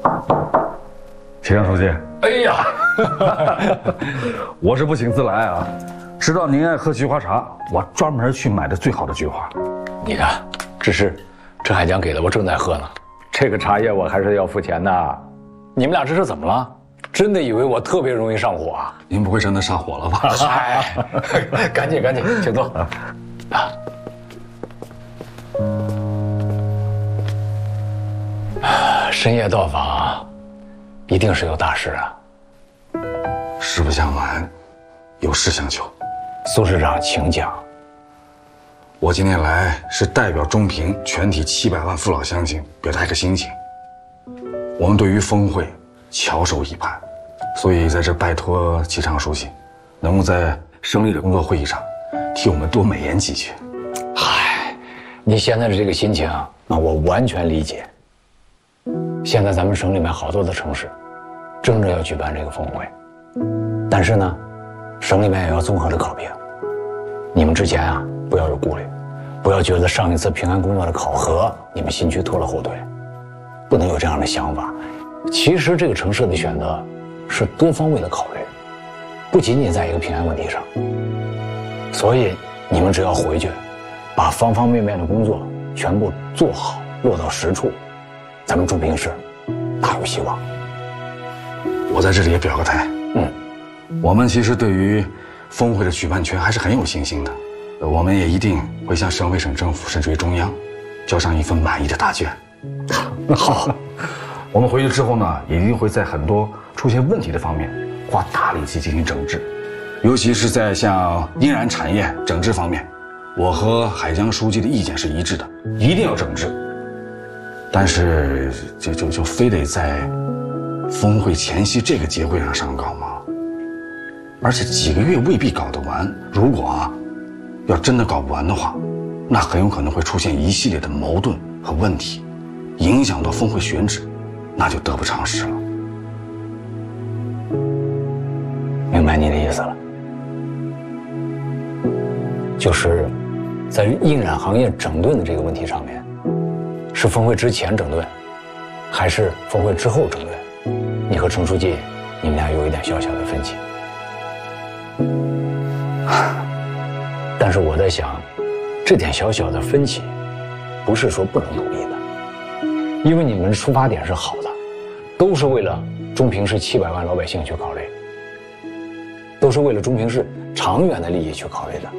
齐良书记， 哎呀， 我是不请自来啊，知道您爱喝菊花茶，我专门去买的最好的菊花。 你看，这是陈海江给的，我正在喝呢。这个茶叶我还是要付钱的。你们俩这是怎么了？真的以为我特别容易上火啊？ 您不会真的上火了吧？ 嗨，赶紧，请坐。深夜到访，一定是有大事啊！ 实不相瞒，有事相求。 苏市长，请讲。 我今天来是代表中平全体700万父老乡亲表达一个心情。我们对于峰会翘首以盼，所以在这拜托齐常书记，能够在省里的工作会议上替我们多美言几句。 嗨，你现在的这个心情，那我完全理解。现在咱们省里面好多的城市，争着要举办这个峰会，但是呢，省里面也要综合的考评。你们之前啊，不要有顾虑，不要觉得上一次平安工作的考核，你们新区拖了后腿，不能有这样的想法。其实这个城市的选择是多方位的考虑，不仅仅在一个平安问题上。所以你们只要回去，把方方面面的工作全部做好，落到实处，咱们中平市大有希望。 我在这里也表个态，我们其实对于峰会的举办权还是很有信心的，我们也一定会向省委省政府甚至于中央交上一份满意的答卷。好，我们回去之后呢，也一定会在很多出现问题的方面花大力气进行整治，尤其是在像印染产业整治方面，我和海江书记的意见是一致的，一定要整治。但是就非得在峰会前夕这个节会上上稿吗？而且几个月未必搞得完，如果要真的搞不完的话，那很有可能会出现一系列的矛盾和问题，影响到峰会选址，那就得不偿失了。 明白你的意思了，就是在印染行业整顿的这个问题上面，是峰会之前整顿，还是峰会之后整顿？你和程书记，你们俩有一点小小的分歧。但是我在想，这点小小的分歧，不是说不能努力的，因为你们的出发点是好的，都是为了中平市700万老百姓去考虑，都是为了中平市长远的利益去考虑的。